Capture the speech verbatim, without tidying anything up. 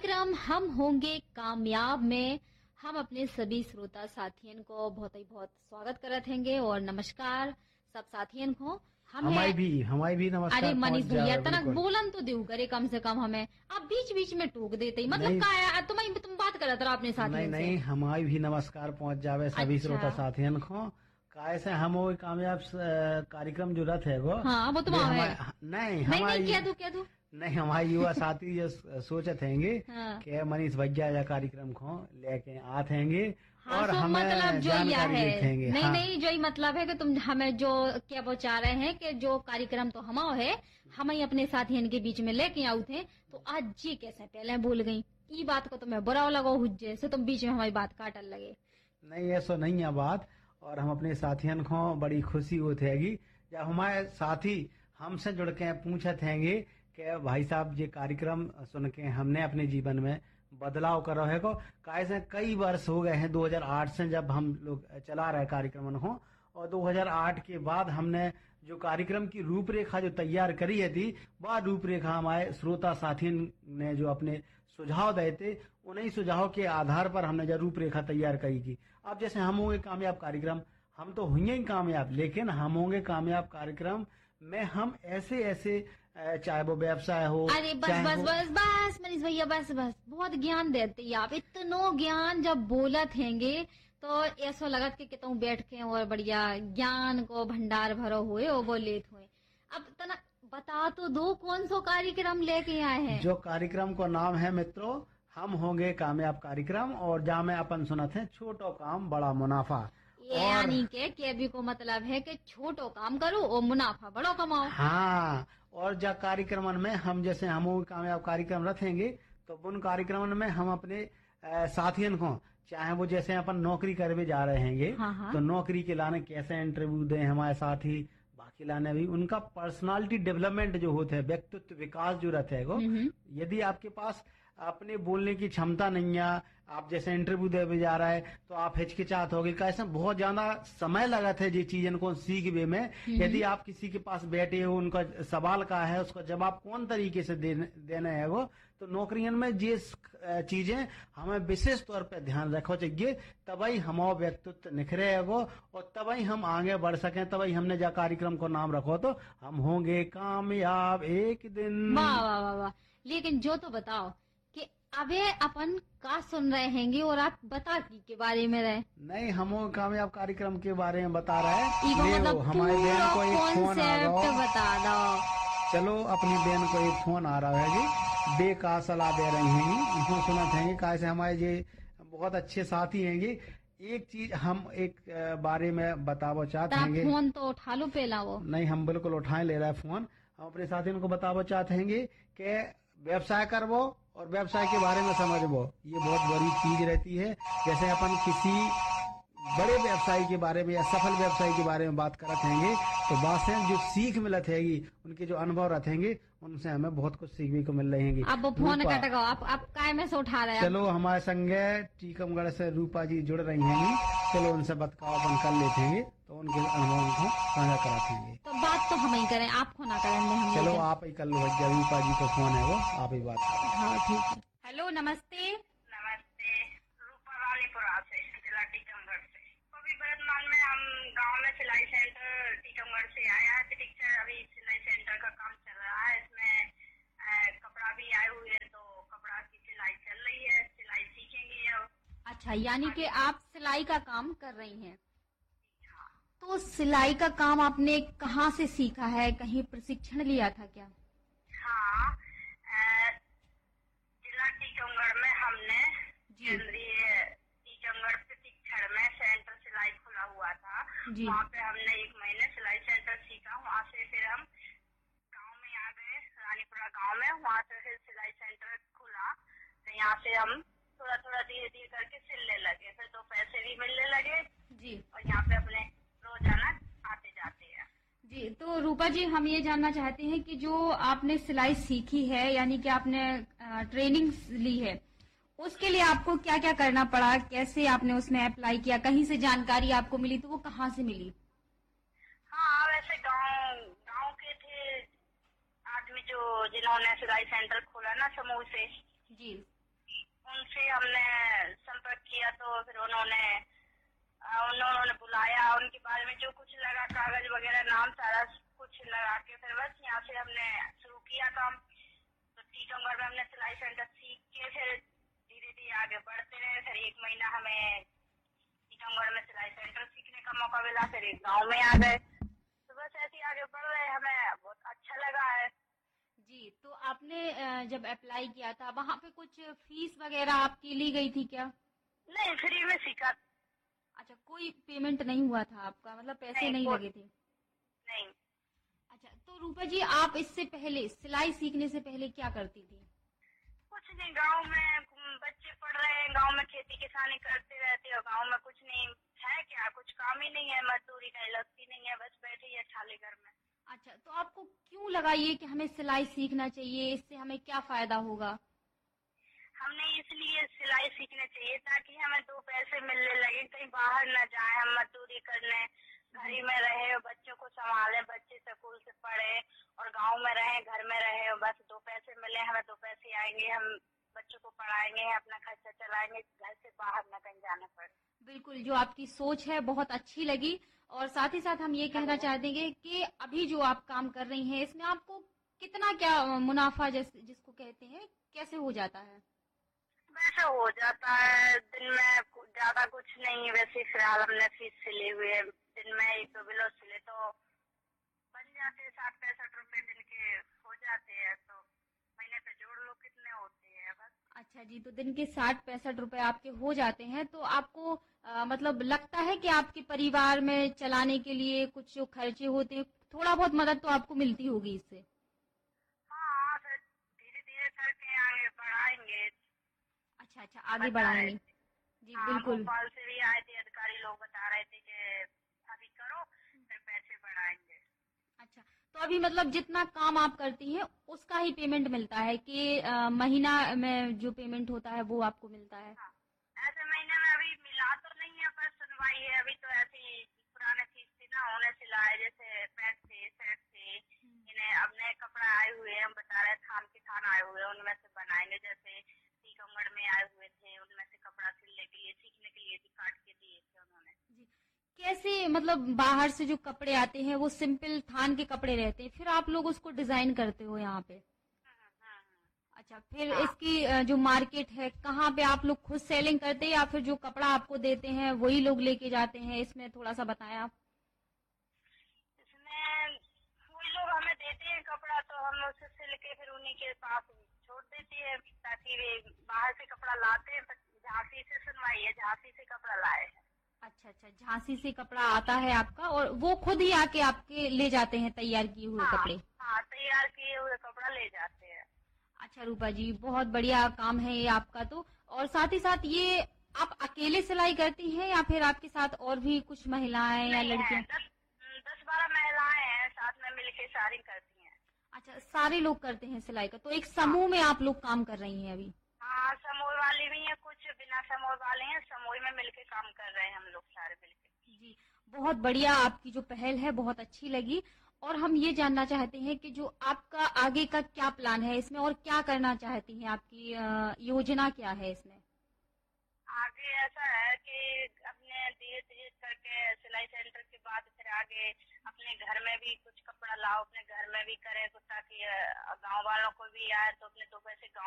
कार्यक्रम हम होंगे कामयाब में हम अपने सभी श्रोता साथियन को बहुत ही बहुत स्वागत करत हैंगे और नमस्कार सब साथियन को। हम हमारी भी हमारी भी नमस्कार। अरे मनीष पहुंच भैया जावे, तनक बिल्कुल। बोलन तो देव करे कम से कम हमें आप बीच बीच में टोक देते ही मतलब नहीं। का है, तुम तुम बात करत रहो अपने नहीं साथियन नहीं से। हमारी भी नमस्कार पहुंच जावे सभी अच्छा। श्रोता साथियन को। काय से हम वो कामयाब स- कार्यक्रम जो रथ है वो हाँ, वो तो वे वहाँ हमारे- है। नहीं नहीं हमारी नहीं क्या दू क्या दू नहीं हमारे युवा साथी जो सोचत हैंगे हाँ। कि मनीष भैया या कार्यक्रम को लेके आते हैंगे हाँ, और सो हमें मतलब जो यह जानकारी है देते हैंगे। नहीं हाँ। नहीं जो ही मतलब है कि तुम हमें जो क्या वो चाह रहे हैं कि जो कार्यक्रम तो हमारा है हम ही अपने साथियन के बीच में लेके आउ थे तो आज जी कैसे पहले भूल गई ई बात को तुम्हें बुरा लगो हुज्जे से तुम बीच में हमारी बात काटल लगे। नहीं ऐसा नहीं है बात और हम अपने साथियन को बड़ी खुशी होती हैगी जब हमारे साथी हमसे जुड़ के पूछत हैंगे कि भाई साहब ये कार्यक्रम सुन के हमने अपने जीवन में बदलाव करो है को काय से कई वर्ष हो गए हैं दो हज़ार आठ से जब हम लोग चला रहे कार्यक्रम को और दो हज़ार आठ के बाद हमने जो कार्यक्रम की रूपरेखा जो तैयार करी है थी वह रूपरेखा हमारे श्रोता साथियों ने जो अपने सुझाव दिए थे उन्हीं सुझाव के आधार पर हमने जो रूपरेखा तैयार करी थी। अब जैसे हम होंगे कामयाब कार्यक्रम हम तो हुए ही कामयाब लेकिन हम होंगे कामयाब कार्यक्रम में हम ऐसे ऐसे अ, चाहे वो व्यवसाय हो अरे बस चाहे बस वो- बस बस मनीष भैया बस बस बहुत ज्ञान देते हैं आप इतनो ज्ञान जब बोलत हैंगे तो ऐसा लगत कि तुम बैठ के और बढ़िया ज्ञान को भंडार भरो हुए और वो लेत हुए। अब तना बता तो दो कौन सो कार्यक्रम लेके आए हैं। जो कार्यक्रम को नाम है मित्रों हम होंगे कामयाब कार्यक्रम और जहाँ में अपन सुनत है छोटो काम बड़ा मुनाफा। ये और यानी के के भी को मतलब है कि छोटो काम करो और मुनाफा बड़ो कमाओ। हाँ और जब कार्यक्रमन में हम जैसे हम वो कामयाब कार्यक्रम रखेंगे तो उन कार्यक्रमन में हम अपने अ, साथियन को चाहे वो जैसे अपन नौकरी करवे जा रहे हैंगे हाँ, हाँ। तो नौकरी के लाने कैसे इंटरव्यू दें हमारे साथी बाकी लाने भी उनका पर्सनालिटी डेवलपमेंट जो होता है व्यक्तित्व विकास जो रहता है वो यदि आपके पास अपने बोलने की क्षमता नहीं है आप जैसे इंटरव्यू देवे जा रहा है तो आप हिचकिचात होगे कैसे बहुत ज्यादा समय लगा था ये चीजन को सीखने में। यदि आप किसी के पास बैठे हो उनका सवाल का है उसका जवाब कौन तरीके से देने देना है वो तो नौकरियन में ये चीजें हमें विशेष तौर पे ध्यान रखो चाहिए तभी हमारा व्यक्तित्व निखरे है वो और तभी हम आगे बढ़ सकें तभी हमने जो कार्यक्रम को नाम रखो तो हम होंगे कामयाब एक दिन। वाह वाह वाह वाह। लेकिन जो तो बताओ कि अबे अपन का सुन रहे हैंगे और आप बता की के बारे में रहे। नहीं हम वो कामयाब कार्यक्रम के बारे में बता रहा है इको ले मतलब वो, हमारे बहन को एक फोन आ कॉन्सेप्ट रहा बता दो। चलो अपनी बहन को एक फोन आ रहा है जी बे का सलाह दे रही हैं उनको सुना थे कैसे हमारे ये बहुत अच्छे साथी हैंगे। एक चीज हम एक अ, बारे में बतावो चाहते ता हैंगे। फोन तो उठा लो पहला वो। नहीं हम बिल्कुल उठाए ले रहा है फोन हम अपने साथियों को बतावो चाहते हैंगे कि व्यवसाय करवो और व्यवसाय के बारे में समझबो ये बहुत बड़ी चीज रहती है। जैसे अपन किसी बड़े व्यवसायी के बारे में या सफल व्यवसायी के बारे में बात करत हैंगे तो बात से जो सीख मिलत हैगी उनके जो अनुभव रहते उनसे हमें बहुत कुछ सीखने को मिल रही हैंगी। अब वो फोन रूपा, कट गो आप आप काय में से उठा रहे हैं। चलो हमारे संगे टीकमगढ़ से रूपा जी जुड़ रही हैं चलो उनसे बतकाव अपन कर लेते हैं तो उनके अनुभव को साझा कराते हैं। तो बात तो हम ही करें आप को ना करें हम चलो लेकिन। आप ही कर लो भैया रूपा जी को फोन है वो आप ही बात करो। हाँ ठीक है। हेलो नमस्ते। नमस्ते रूपा रानीपुरा से जिला टीकमगढ़ से। अभी वर्तमान में हम गांव में सिलाई सेंटर टीकमगढ़ से आया है प्रशिक्षण अभी सिलाई सेंटर का काम चल रहा है इसमें अ, कपड़ा भी आए हुए हैं तो कपड़ा की सिलाई चल रही है सिलाई सीखेंगे अब। अच्छा यानी कि आप सिलाई का काम कर रही हैं। तो सिलाई का काम आपने कहाँ से सीखा है कहीं प्रशिक्षण लिया था क्या। हाँ अ, जिला टीकमगढ़ में हमने केंद्रीय टीकमगढ़ प्रशिक्षण में सेंटर सिलाई खुला हुआ था जी। वहाँ पे हमने एक महीने सिलाई सेंटर सीखा वहाँ से फिर हम गांव में आ गए रानीपुरा गांव में वहाँ से फिर सिलाई सेंटर खुला तो यहाँ से हम थोड़ा थोड़ा धीरे धीरे करके सिलने लगे फिर तो पैसे भी मिलने लगे जी और यहाँ पे अपने रोजाना आते जाते हैं। जी तो रूपा जी हम ये जानना चाहते हैं कि जो आपने सिलाई सीखी है यानी कि आपने अ, ट्रेनिंग ली है उसके लिए आपको क्या क्या करना पड़ा कैसे आपने उसमें अप्लाई किया कहीं से जानकारी आपको मिली तो वो कहाँ से मिली। हाँ वैसे गांव गांव के थे आदमी जो जिन्होंने सिलाई सेंटर खोला ना समूह से जी उनसे हमने संपर्क किया तो फिर उन्होंने अ, उन्होंने बुलाया, उनके बारे में जो कुछ लगा कागज वगैरह नाम सारा कुछ लगा के फिर बस यहाँ से हमने शुरू किया काम। तो टीकमगढ़ में हमने सिलाई सेंटर सीख के फिर धीरे धीरे आगे बढ़ते रहे। फिर एक महीना हमें टीकमगढ़ में सिलाई सेंटर सीखने का मौका मिला, फिर एक गाँव में आ गए। तो बस ऐसे ही आगे बढ़ रहे, हमें बहुत अच्छा लगा है। जी, तो आपने अ, जब अप्लाई किया था वहाँ पे कुछ फीस वगैरह आपकी ली गई थी क्या? नहीं, फ्री में सीखा। अच्छा, कोई पेमेंट नहीं हुआ था आपका, मतलब पैसे नहीं, नहीं कोई- लगे थे? नहीं, अच्छा, तो रूपा जी आप इससे पहले सिलाई सीखने से पहले क्या करती थी? कुछ नहीं, गांव में उम, बच्चे पढ़ रहे हैं, गांव में खेती किसानी करते रहते हो। गांव में कुछ नहीं है, क्या कुछ काम ही नहीं है, मजदूरी कहीं लगती नहीं है, बस बैठे ही है खाली घर में। अच्छा, तो आपको क्यों लगा ये कि हमें सिलाई सीखना चाहिए, इससे हमें क्या फायदा होगा? हमने इसलिए सिलाई सीखना चाहिए ताकि हमें दो पैसे मिलने लगे, कहीं बाहर न जाए, हम मजदूरी करने, घर ही में रहे, बच्चों को संभाले, बच्चे स्कूल से पढ़े और गांव में रहे, घर में रहे, बस दो पैसे मिले, हमें दो पैसे आएंगे, हम बच्चों को पढ़ाएंगे, अपना खर्चा चलाएंगे, घर से बाहर न कहीं जाना पड़े। बिल्कुल, जो आपकी सोच है बहुत अच्छी लगी। और साथ ही साथ हम ये कहना चाहेंगे कि अभी जो आप काम कर रही हैं इसमें आपको कितना क्या अ, मुनाफा जिस, जिसको कहते हैं कैसे हो जाता है? वैसे हो जाता है, दिन में कु- ज्यादा कुछ नहीं, वैसे फिलहाल हमने फीस सिले हुए हैं, दिन में एक दो ब्लाउज सिले तो बन जाते हैं, साठ पैंसठ रुपए दिन के हो जाते हैं। तो महीने पे जोड़ लो कितने होते हैं बस। अच्छा जी, तो दिन के साठ पैंसठ रुपए आपके हो जाते हैं, तो आपको अ, मतलब लगता है कि आपके परिवार में चलाने के लिए कुछ जो खर्चे होते हैं थोड़ा बहुत मदद तो आपको मिलती होगी इससे? हाँ, फिर धीरे धीरे करके आगे बढ़ाएंगे। अच्छा अच्छा, आगे बता रहे बढ़ाएंगे। थे। जी हाँ, बिल्कुल। भोपाल से भी आए थे अधिकारी लोग, बता रहे थे कि अभी करो फिर पैसे बढ़ाएंगे। अच्छा, तो अभी मतलब जितना काम आप करती हैं उसका ही पेमेंट मिलता है कि अ, महीना में जो पेमेंट होता है वो आपको मिलता है? हाँ, ऐसे महीने में अभी मिला तो नहीं है, पर सुनवाई है। अभी तो ऐसी पुराने चीज थी ना, होने सिलाए जैसे पैंट थे, शर्ट थे, इन्हें अब नए कपड़ा आए हुए हैं, हम बता रहे थान के थान आए हुए हैं, उनमें से बनाएंगे। जैसे टीकमगढ़ में आए हुए थे, उनमें से कपड़ा सिलने के लिए, सीखने के लिए भी काट के दिए थे उन्होंने। जी, कैसे मतलब बाहर से जो कपड़े आते हैं वो सिंपल थान के कपड़े रहते हैं, फिर आप लोग उसको डिजाइन करते हो यहाँ पे? हम्म, हम्म, हम्म। अच्छा, फिर हाँ, इसकी अ, जो मार्केट है कहाँ पे आप लोग खुद सेलिंग करते हैं या फिर जो कपड़ा आपको देते हैं वही लोग लेके जाते हैं? इसमें थोड़ा सा बताएं आप। इसमें वही लोग हमें देते हैं कपड़ा, तो हम उसे सिल के फिर उन्हीं के पास छोड़ देते हैं, ताकि वे बाहर से कपड़ा लाते हैं। झांसी से सुनवाई है, झांसी से कपड़ा लाए हैं। अच्छा अच्छा, झांसी से कपड़ा आता है आपका और वो खुद ही आके आपके ले जाते हैं तैयार किए हुए हाँ, कपड़े? हाँ, तैयार किए हुए कपड़ा ले जाते हैं। अच्छा रूपा जी, बहुत बढ़िया काम है ये आपका तो। और साथ ही साथ ये आप अकेले सिलाई करती हैं या फिर आपके साथ और भी कुछ महिलाएं या नहीं है, लड़कियां? दस दस बारह महिलाएं हैं, साथ में मिलके सारी करती हैं। अच्छा, सारे लोग करते हैं सिलाई का, तो एक समूह में आप लोग काम कर रही हैं अभी? हाँ, समूह वाले भी हैं, कुछ बिना समूह वाले हैं, समूह में मिलके काम कर रहे हैं हम लोग सारे मिलके। जी, बहुत बढ़िया, आपकी जो पहल है बहुत अच्छी लगी। और हम ये जानना चाहते हैं कि जो आपका आगे का क्या प्लान है इसमें और क्या करना चाहती हैं, आपकी अ, योजना क्या है इसमें? आगे ऐसा है कि अपने धीरे धीरे करके सिलाई सेंटर के बाद फिर आगे अपने घर में भी कुछ कपड़ा लाओ, अपने घर में भी करें, तो ताकि गांव वालों को भी आए, तो अपने दो पैसे